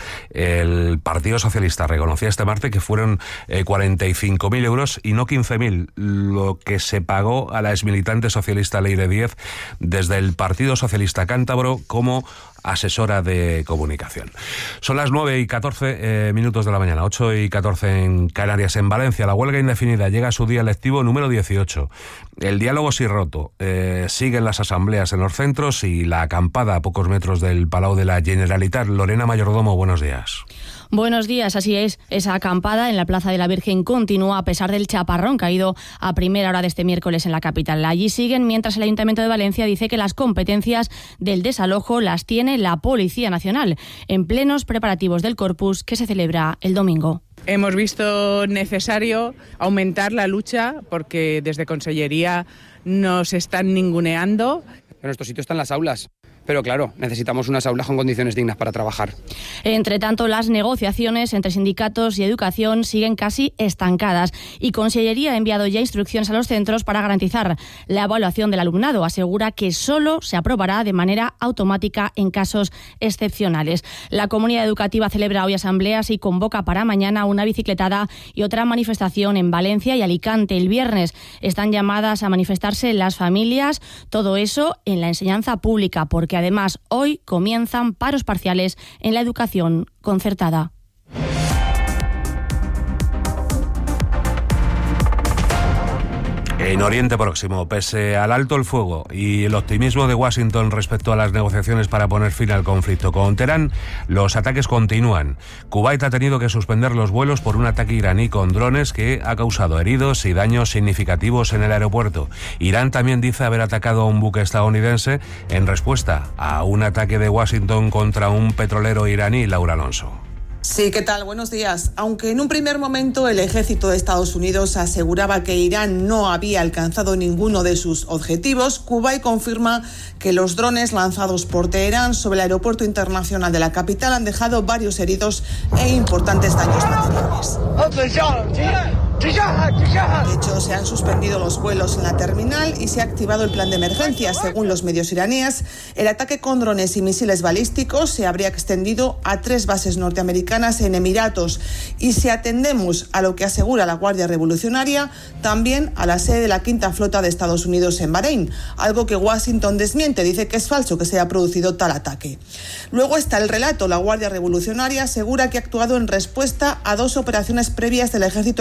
El Partido Socialista reconocía este martes que fueron eh, cuarenta y cinco mil euros y no quince mil lo que se pagó a la exmilitante socialista Leire Díez desde el Partido Socialista Cántabro como asesora de comunicación. Son las nueve y catorce eh, minutos de la mañana, ocho y catorce en Canarias. En Valencia, la huelga indefinida llega a su día lectivo número dieciocho. El diálogo sí roto. Eh, siguen las asambleas en los centros y la acampada a pocos metros del Palau de la Generalitat. Lorena Mayordomo, buenos días. Buenos días, así es. Esa acampada en la Plaza de la Virgen continúa a pesar del chaparrón caído a primera hora de este miércoles en la capital. Allí siguen, mientras el Ayuntamiento de Valencia dice que las competencias del desalojo las tiene la Policía Nacional, en plenos preparativos del Corpus que se celebra el domingo. Hemos visto necesario aumentar la lucha porque desde Consellería nos están ninguneando. En nuestro sitio están las aulas. Pero claro, necesitamos unas aulas con condiciones dignas para trabajar. Entre tanto, las negociaciones entre sindicatos y educación siguen casi estancadas y Consellería ha enviado ya instrucciones a los centros para garantizar la evaluación del alumnado. Asegura que solo se aprobará de manera automática en casos excepcionales. La comunidad educativa celebra hoy asambleas y convoca para mañana una bicicletada y otra manifestación en Valencia y Alicante. El viernes están llamadas a manifestarse las familias, todo eso en la enseñanza pública, porque además hoy comienzan paros parciales en la educación concertada. En Oriente Próximo, pese al alto el fuego y el optimismo de Washington respecto a las negociaciones para poner fin al conflicto con Teherán, los ataques continúan. Kuwait ha tenido que suspender los vuelos por un ataque iraní con drones que ha causado heridos y daños significativos en el aeropuerto. Irán también dice haber atacado a un buque estadounidense en respuesta a un ataque de Washington contra un petrolero iraní. Laura Alonso. Sí, ¿qué tal? Buenos días. Aunque en un primer momento el ejército de Estados Unidos aseguraba que Irán no había alcanzado ninguno de sus objetivos, Kuwait confirma que los drones lanzados por Teherán sobre el aeropuerto internacional de la capital han dejado varios heridos e importantes daños materiales. De hecho, se han suspendido los vuelos en la terminal y se ha activado el plan de emergencia. Según los medios iraníes, el ataque con drones y misiles balísticos se habría extendido a tres bases norteamericanas en Emiratos. Y si atendemos a lo que asegura la Guardia Revolucionaria, también a la sede de la Quinta Flota de Estados Unidos en Bahrein, algo que Washington desmiente, dice que es falso que se haya producido tal ataque. Luego está el relato. La Guardia Revolucionaria asegura que ha actuado en respuesta a dos operaciones previas del ejército norteamericano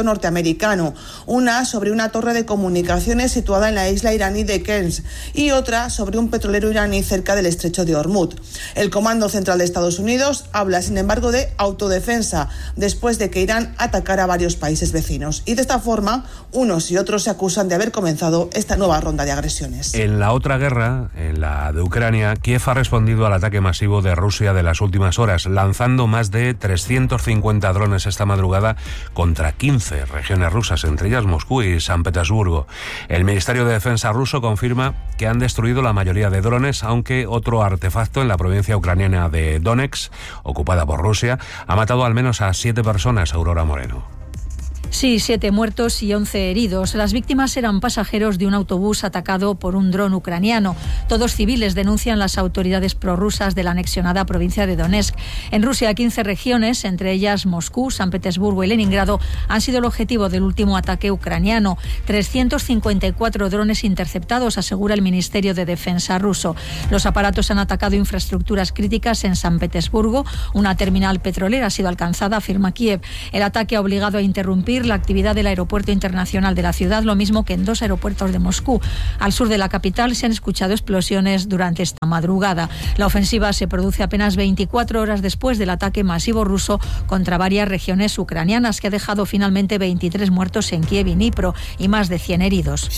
americano, una sobre una torre de comunicaciones situada en la isla iraní de Kerch y otra sobre un petrolero iraní cerca del estrecho de Hormuz. El Comando Central de Estados Unidos habla, sin embargo, de autodefensa después de que Irán atacara a varios países vecinos. Y de esta forma, unos y otros se acusan de haber comenzado esta nueva ronda de agresiones. En la otra guerra, en la de Ucrania, Kiev ha respondido al ataque masivo de Rusia de las últimas horas, lanzando más de trescientos cincuenta drones esta madrugada contra quince regiones rusas, entre ellas Moscú y San Petersburgo. El Ministerio de Defensa ruso confirma que han destruido la mayoría de drones, aunque otro artefacto en la provincia ucraniana de Donetsk, ocupada por Rusia, ha matado al menos a siete personas. Aurora Moreno. Sí, siete muertos y once heridos. Las víctimas eran pasajeros de un autobús atacado por un dron ucraniano. Todos civiles, denuncian las autoridades prorrusas de la anexionada provincia de Donetsk. En Rusia, quince regiones, entre ellas Moscú, San Petersburgo y Leningrado, han sido el objetivo del último ataque ucraniano. trescientos cincuenta y cuatro drones interceptados, asegura el Ministerio de Defensa ruso. Los aparatos han atacado infraestructuras críticas en San Petersburgo. Una terminal petrolera ha sido alcanzada, afirma Kiev. El ataque ha obligado a interrumpir la actividad del aeropuerto internacional de la ciudad, lo mismo que en dos aeropuertos de Moscú. Al sur de la capital se han escuchado explosiones durante esta madrugada. La ofensiva se produce apenas veinticuatro horas después del ataque masivo ruso contra varias regiones ucranianas, que ha dejado finalmente veintitrés muertos en Kiev y Dnipro y más de cien heridos.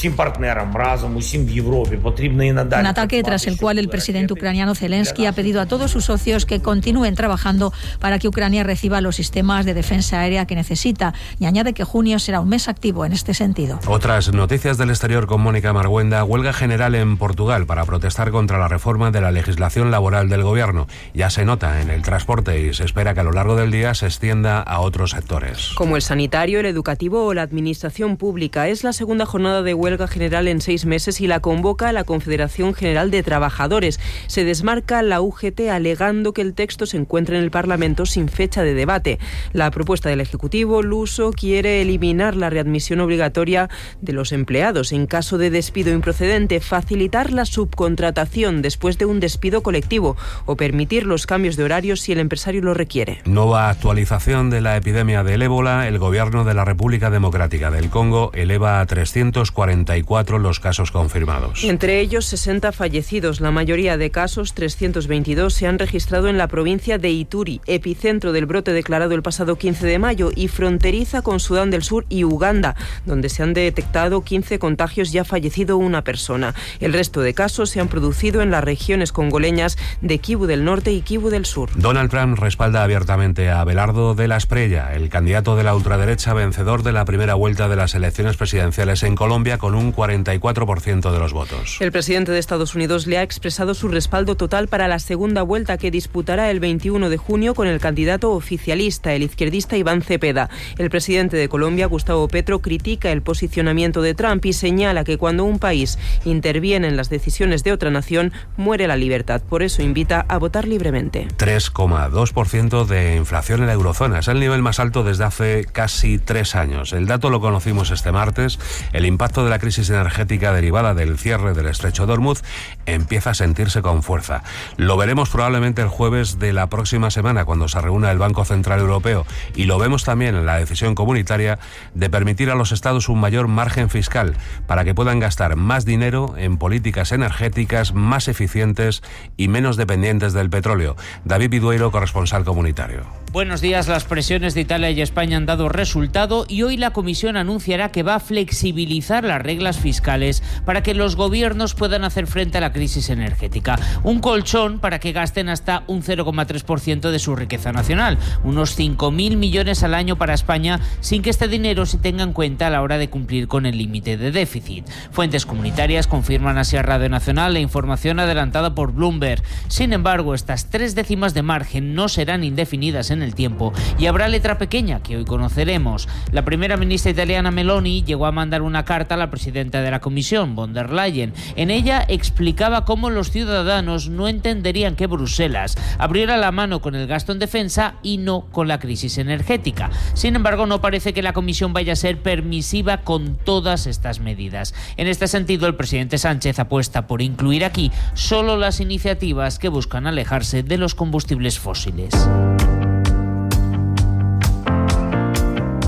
Un ataque tras el cual el presidente ucraniano Zelensky ha pedido a todos sus socios que continúen trabajando para que Ucrania reciba los sistemas de defensa aérea que necesita, y añade que junio será un mes activo en este sentido. Otras noticias del exterior con Mónica Marguenda. Huelga general en Portugal para protestar contra la reforma de la legislación laboral del gobierno. Ya se nota en el transporte y se espera que a lo largo del día se extienda a otros sectores. Como el sanitario, el educativo o la administración pública. Es la segunda jornada de huelga general en seis meses y la convoca la Confederación General de Trabajadores. Se desmarca la U G T alegando que el texto se encuentra en el Parlamento sin fecha de debate. La propuesta del Ejecutivo, Luso, quiere eliminar la readmisión obligatoria de los empleados en caso de despido improcedente, facilitar la subcontratación después de un despido colectivo o permitir los cambios de horarios si el empresario lo requiere. Nueva actualización de la epidemia del ébola. El gobierno de la República Democrática del Congo eleva a trescientos cuarenta y cuatro los casos confirmados. Entre ellos sesenta fallecidos. La mayoría de casos, trescientos veintidós, se han registrado en la provincia de Ituri, epicentro del brote declarado el pasado quince de mayo y fronteriza con Sudán del Sur y Uganda, donde se han detectado quince contagios y ha fallecido una persona. El resto de casos se han producido en las regiones congoleñas de Kivu del Norte y Kivu del Sur. Donald Trump respalda abiertamente a Abelardo de la Espriella, el candidato de la ultraderecha vencedor de la primera vuelta de las elecciones presidenciales en Colombia, con un cuarenta y cuatro por ciento de los votos. El presidente de Estados Unidos le ha expresado su respaldo total para la segunda vuelta, que disputará el veintiuno de junio con el candidato oficialista, el izquierdista Iván Cepeda. El presidente de Colombia, Gustavo Petro, critica el posicionamiento de Trump y señala que cuando un país interviene en las decisiones de otra nación, muere la libertad. Por eso invita a votar libremente. tres coma dos por ciento de inflación en la eurozona. Es el nivel más alto desde hace casi tres años. El dato lo conocimos este martes. El impacto de la crisis energética derivada del cierre del estrecho de Hormuz empieza a sentirse con fuerza. Lo veremos probablemente el jueves de la próxima semana, cuando se reúna el Banco Central Europeo, y lo vemos también en la decisión comunitaria de permitir a los estados un mayor margen fiscal para que puedan gastar más dinero en políticas energéticas más eficientes y menos dependientes del petróleo. David Vidueiro, corresponsal comunitario. Buenos días. Las presiones de Italia y España han dado resultado y hoy la Comisión anunciará que va a flexibilizar las reglas fiscales para que los gobiernos puedan hacer frente a la crisis energética. Un colchón para que gasten hasta un cero coma tres por ciento de su riqueza nacional, unos cinco mil millones al año para España, sin que este dinero se tenga en cuenta a la hora de cumplir con el límite de déficit. Fuentes comunitarias confirman así a Radio Nacional la información adelantada por Bloomberg. Sin embargo, estas tres décimas de margen no serán indefinidas en el tiempo y habrá letra pequeña que hoy conoceremos. La primera ministra italiana Meloni llegó a mandar una carta a la presidenta de la Comisión, von der Leyen. En ella explicaba cómo los ciudadanos no entenderían que Bruselas abriera la mano con el gasto en defensa y no con la crisis energética. Sin embargo, no parece que la Comisión vaya a ser permisiva con todas estas medidas. En este sentido, el presidente Sánchez apuesta por incluir aquí solo las iniciativas que buscan alejarse de los combustibles fósiles.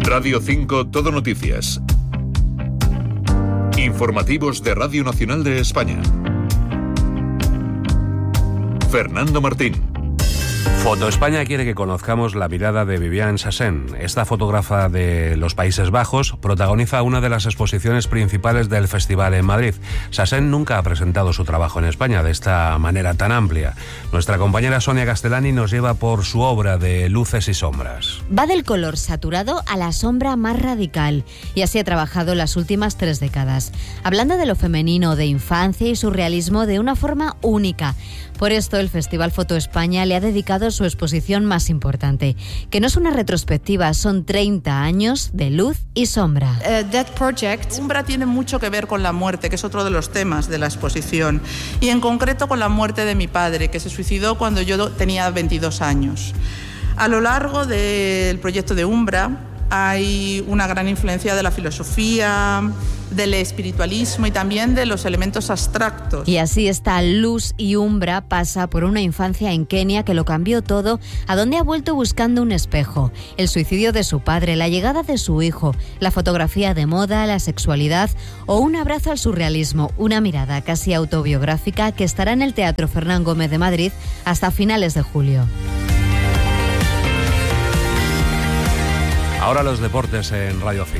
Radio cinco Todo Noticias. Informativos de Radio Nacional de España. Fernando Martín. Foto España quiere que conozcamos la mirada de Viviane Chassain. Esta fotógrafa de los Países Bajos protagoniza una de las exposiciones principales del festival en Madrid. Chassain nunca ha presentado su trabajo en España de esta manera tan amplia. Nuestra compañera Sonia Castellani nos lleva por su obra de luces y sombras. Va del color saturado a la sombra más radical, y así ha trabajado las últimas tres décadas, hablando de lo femenino, de infancia y surrealismo de una forma única. Por esto, el Festival Foto España le ha dedicado su exposición más importante, que no es una retrospectiva, son treinta años de luz y sombra. Uh, that project... Umbra tiene mucho que ver con la muerte, que es otro de los temas de la exposición, y en concreto con la muerte de mi padre, que se suicidó cuando yo tenía veintidós años. A lo largo del proyecto de Umbra hay una gran influencia de la filosofía, del espiritualismo y también de los elementos abstractos. Y así esta luz y umbra pasa por una infancia en Kenia que lo cambió todo, a donde ha vuelto buscando un espejo, el suicidio de su padre, la llegada de su hijo, la fotografía de moda, la sexualidad o un abrazo al surrealismo, una mirada casi autobiográfica que estará en el Teatro Fernán Gómez de Madrid hasta finales de julio. Ahora los deportes en Radio cinco.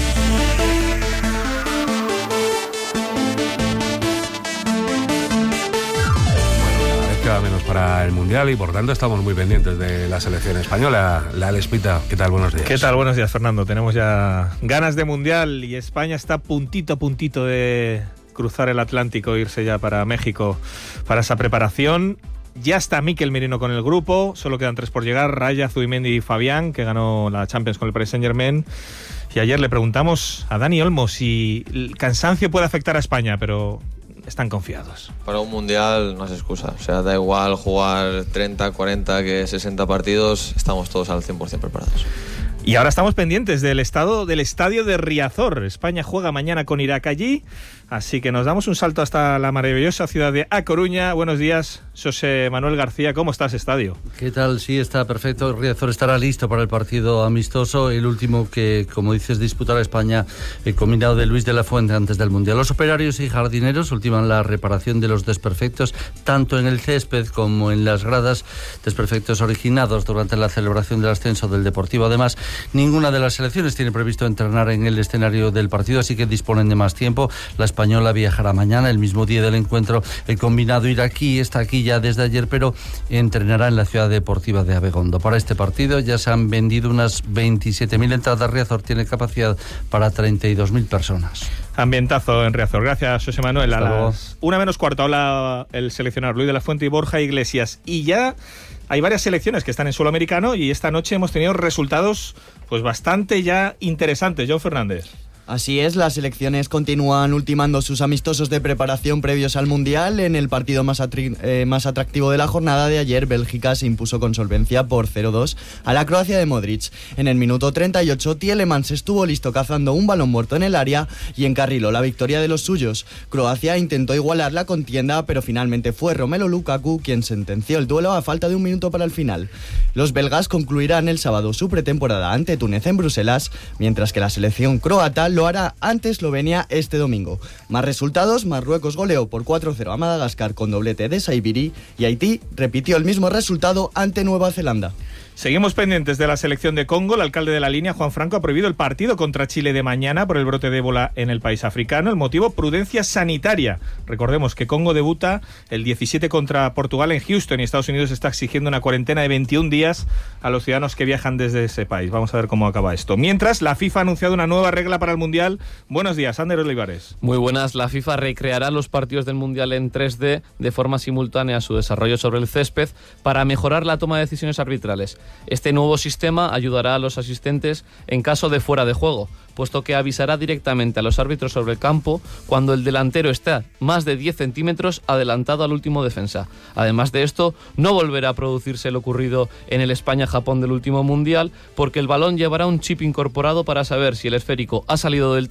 Queda menos para el Mundial y por tanto estamos muy pendientes de la selección española. La Lespita, ¿qué tal? Buenos días. ¿Qué tal? Buenos días, Fernando. Tenemos ya ganas de Mundial y España está puntito a puntito de cruzar el Atlántico e irse ya para México para esa preparación. Ya está Mikel Merino con el grupo, solo quedan tres por llegar, Raya, Zubimendi y Fabián, que ganó la Champions con el Paris Saint-Germain. Y ayer le preguntamos a Dani Olmo si el cansancio puede afectar a España, pero están confiados. Para un mundial no es excusa, o sea, da igual jugar treinta, cuarenta que sesenta partidos, estamos todos al cien por ciento preparados. Y ahora estamos pendientes del estado del estadio de Riazor. España juega mañana con Irak allí, así que nos damos un salto hasta la maravillosa ciudad de A Coruña. Buenos días, José Manuel García, ¿cómo está ese estadio? ¿Qué tal? Sí, está perfecto. Riazor estará listo para el partido amistoso, el último que, como dices, disputará España, el combinado de Luis de la Fuente antes del Mundial. Los operarios y jardineros ultiman la reparación de los desperfectos, tanto en el césped como en las gradas, desperfectos originados durante la celebración del ascenso del Deportivo. Además, ninguna de las selecciones tiene previsto entrenar en el escenario del partido, así que disponen de más tiempo. La española viajará mañana, el mismo día del encuentro. El combinado iraquí está aquí ya desde ayer, pero entrenará en la ciudad deportiva de Abegondo. Para este partido ya se han vendido unas veintisiete mil entradas. Riazor tiene capacidad para treinta y dos mil personas. Ambientazo en Riazor. Gracias, José Manuel. A las una menos cuarto habla el seleccionador Luis de la Fuente y Borja Iglesias. Y ya hay varias selecciones que están en suelo americano y esta noche hemos tenido resultados pues bastante ya interesantes. John Fernández. Así es, las selecciones continúan ultimando sus amistosos de preparación previos al Mundial. En el partido más, atri- eh, más atractivo de la jornada de ayer, Bélgica se impuso con solvencia por cero dos a la Croacia de Modric. En el minuto treinta y ocho, Tielemans estuvo listo cazando un balón muerto en el área y encarriló la victoria de los suyos. Croacia intentó igualar la contienda, pero finalmente fue Romelu Lukaku quien sentenció el duelo a falta de un minuto para el final. Los belgas concluirán el sábado su pretemporada ante Túnez en Bruselas, mientras que la selección croata lo hará ante Eslovenia este domingo. Más resultados: Marruecos goleó por cuatro cero a Madagascar con doblete de Saibiri y Haití repitió el mismo resultado ante Nueva Zelanda. Seguimos pendientes de la selección de Congo. El alcalde de la línea, Juan Franco, ha prohibido el partido contra Chile de mañana por el brote de ébola en el país africano. El motivo: prudencia sanitaria. Recordemos que Congo debuta el diecisiete contra Portugal en Houston y Estados Unidos está exigiendo una cuarentena de veintiún días a los ciudadanos que viajan desde ese país. Vamos a ver cómo acaba esto. Mientras, la FIFA ha anunciado una nueva regla para el Mundial. Buenos días, Ander Olivares. Muy buenas. La FIFA recreará los partidos del Mundial en tres D de forma simultánea a su desarrollo sobre el césped para mejorar la toma de decisiones arbitrales. Este nuevo sistema ayudará a los asistentes en caso de fuera de juego, puesto que avisará directamente a los árbitros sobre el campo cuando el delantero está más de diez centímetros adelantado al último defensa. Además de esto, no volverá a producirse lo ocurrido en el España-Japón del último Mundial, porque el balón llevará un chip incorporado para saber si el esférico ha salido del todo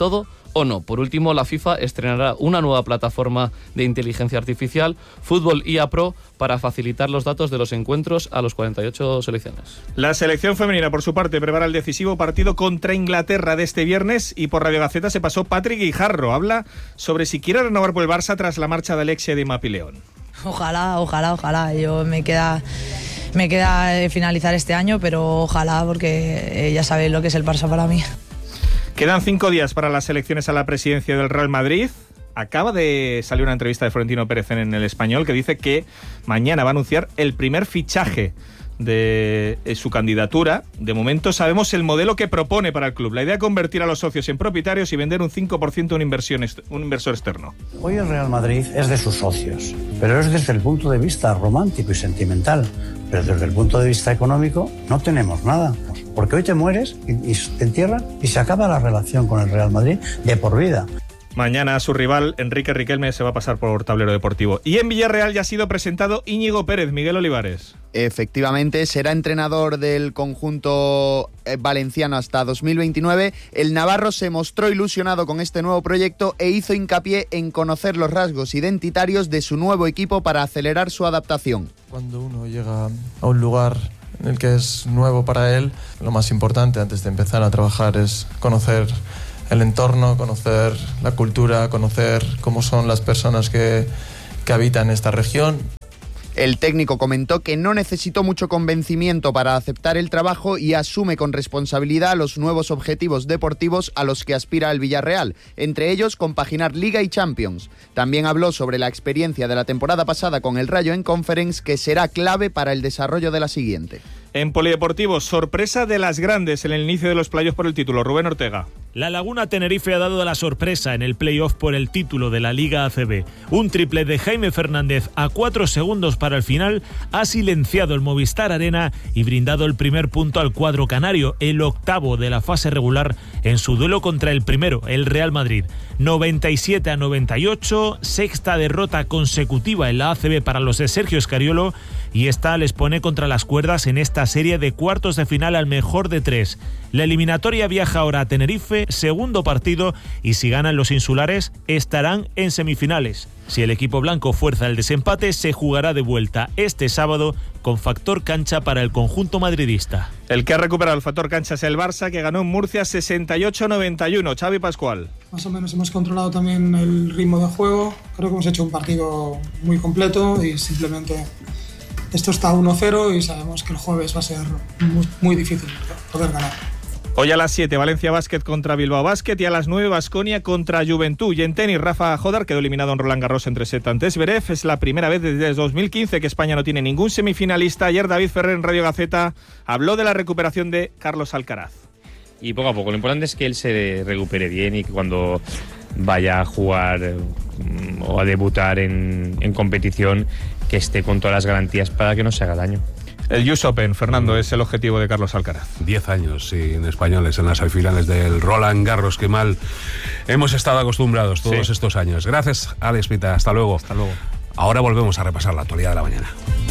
o no. Por último, la FIFA estrenará una nueva plataforma de inteligencia artificial, Fútbol I A Pro, para facilitar los datos de los encuentros a los cuarenta y ocho selecciones. La selección femenina, por su parte, prepara el decisivo partido contra Inglaterra de este viernes y por Radio Gaceta se pasó Patrick Guijarro. Habla sobre si quiere renovar por el Barça tras la marcha de Alexia y de Mapileón. Ojalá, ojalá, ojalá. Yo me queda... Me queda finalizar este año, pero ojalá, porque ya sabéis lo que es el Barça para mí. Quedan cinco días para las elecciones a la presidencia del Real Madrid. Acaba de salir una entrevista de Florentino Pérez en El Español que dice que mañana va a anunciar el primer fichaje de su candidatura. De momento sabemos el modelo que propone para el club. La idea es convertir a los socios en propietarios y vender un cinco por ciento a un, inversión un inversor externo. Hoy el Real Madrid es de sus socios, pero es desde el punto de vista romántico y sentimental. Pero desde el punto de vista económico no tenemos nada. Porque hoy te mueres y, y te entierran y se acaba la relación con el Real Madrid de por vida. Mañana su rival, Enrique Riquelme, se va a pasar por tablero deportivo. Y en Villarreal ya ha sido presentado Íñigo Pérez. Miguel Olivares. Efectivamente, será entrenador del conjunto valenciano hasta dos mil veintinueve. El navarro se mostró ilusionado con este nuevo proyecto e hizo hincapié en conocer los rasgos identitarios de su nuevo equipo para acelerar su adaptación. Cuando uno llega a un lugar en el que es nuevo para él, lo más importante antes de empezar a trabajar es conocer el entorno, conocer la cultura, conocer cómo son las personas que, que habitan esta región. El técnico comentó que no necesitó mucho convencimiento para aceptar el trabajo y asume con responsabilidad los nuevos objetivos deportivos a los que aspira el Villarreal, entre ellos compaginar Liga y Champions. También habló sobre la experiencia de la temporada pasada con el Rayo en Conference, que será clave para el desarrollo de la siguiente. En polideportivo, sorpresa de las grandes en el inicio de los playoffs por el título. Rubén Ortega. La Laguna Tenerife ha dado la sorpresa en el playoff por el título de la Liga A C B. Un triple de Jaime Fernández a cuatro segundos para el final ha silenciado el Movistar Arena y brindado el primer punto al cuadro canario, el octavo de la fase regular en su duelo contra el primero, el Real Madrid. noventa y siete a noventa y ocho, sexta derrota consecutiva en la A C B para los de Sergio Escariolo, y esta les pone contra las cuerdas en esta serie de cuartos de final al mejor de tres. La eliminatoria viaja ahora a Tenerife, segundo partido, y si ganan los insulares estarán en semifinales. Si el equipo blanco fuerza el desempate, se jugará de vuelta este sábado con factor cancha para el conjunto madridista. El que ha recuperado el factor cancha es el Barça, que ganó en Murcia sesenta y ocho a noventa y uno. Xavi Pascual. Más o menos hemos controlado también el ritmo de juego. Creo que hemos hecho un partido muy completo y simplemente esto está uno cero y sabemos que el jueves va a ser muy, muy difícil poder ganar. Hoy a las siete, Valencia Basket contra Bilbao Basket, y a las nueve, Baskonia contra Juventud. Y en tenis, Rafa Jodar quedó eliminado en Roland Garros entre Seta ante Zverev. Es la primera vez desde dos mil quince que España no tiene ningún semifinalista. Ayer David Ferrer en Radio Gaceta habló de la recuperación de Carlos Alcaraz. Y poco a poco, lo importante es que él se recupere bien y que cuando vaya a jugar o a debutar en, en competición, que esté con todas las garantías para que no se haga daño. El U S Open, Fernando, mm. es el objetivo de Carlos Alcaraz. Diez años sin españoles en las semifinales del Roland Garros. Qué mal hemos estado acostumbrados todos sí. estos años. Gracias, Alex Pita. Hasta luego. Hasta luego. Ahora volvemos a repasar la actualidad de la mañana.